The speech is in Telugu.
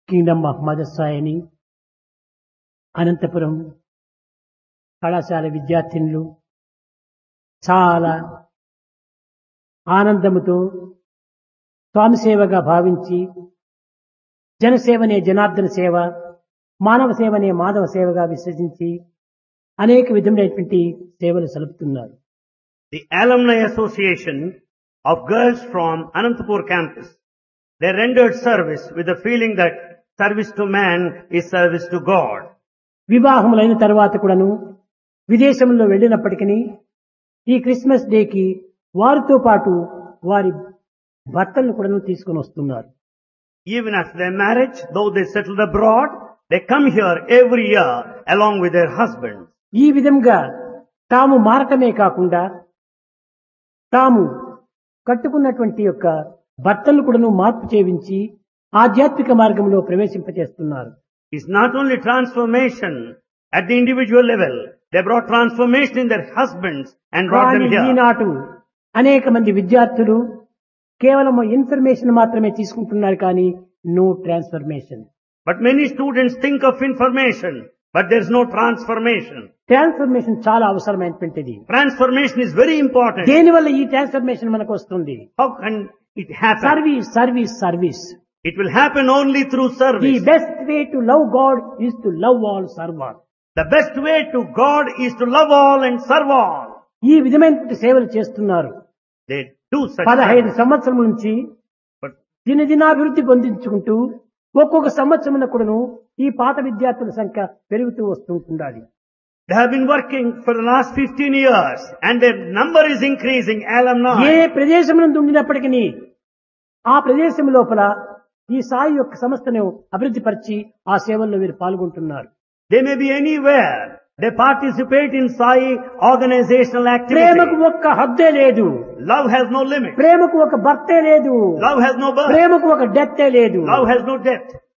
కింగ్డమ్ ఆఫ్ మదర్ సాయిని అనంతపురం కళాశాల విద్యార్థినులు చాలా ఆనందముతో స్వామి సేవగా భావించి జనసేవనే జనార్దన సేవ, మానవ సేవనే మాధవ సేవగా విశ్వసించి అనేక విధములైనటువంటి సేవలు సలుపుతున్నారు. The Alumni Association of girls from Anantapur campus, they rendered service with the feeling that service to man is service to God. వివాహములైన తర్వాత కూడాను విదేశంలో వెళ్ళినప్పటికీ ఈ క్రిస్మస్ డేకి వారితో పాటు వారి భర్తలను కూడాను తీసుకొని వస్తున్నారు. Even after their marriage, though they settled abroad, they come here every year along with their husbands. ఈ విధంగా తాము మారటమే కాకుండా తాము కట్టుకున్నటువంటి యొక్క భర్తలను కూడాను మార్పు చేయించి ఆధ్యాత్మిక మార్గంలో ప్రవేశింపచేస్తున్నారు. It's not only transformation at the individual level, they brought transformation in their husbands and brought them here. ఈనాటు అనేక మంది విద్యార్థులు కేవలం ఇన్ఫర్మేషన్ మాత్రమే తీసుకుంటున్నారు కానీ no transformation. But many students think of information, but there's no transformation. Transformation చాలా అవసరమైనటువంటిది. Transformation is very important. దేనివల్ల ఈ ట్రాన్స్ఫర్మేషన్ మనకు వస్తుంది? How can it happen? Service service service. It will happen only through the service. Best way to love God is to love all serve all. The best way to God is to love all and serve all. ఈ విధమైనటువంటి సేవలు చేస్తున్నారు. They do such 15 service. సంవత్సరం నుంచి But దినదినాభివృద్ధి పొందించుకుంటూ ఒక్కొక్క సంవత్సరం కూడాను ఈ పాత విద్యార్థుల సంఖ్య పెరుగుతూ వస్తుంటుండాలి. they have been working for the last 15 years and their number is increasing, alumni. ఏ ప్రదేశం నందు ఉండినప్పటికీ ఆ ప్రదేశం లోపల ఈ సాయి యొక్క సంస్థను అభివృద్ధి పరిచి ఆ సేవల్లో వీరు పాల్గొంటున్నారు. They may be anywhere. They participate in Sai organizational ప్రేమకు activity. ఒక్క హద్దే లేదు. Love has no limit. ప్రేమకు ఒక బర్తే లేదు. Love has no birth. ప్రేమకు ఒక డెత్తే లేదు. Love has no depth.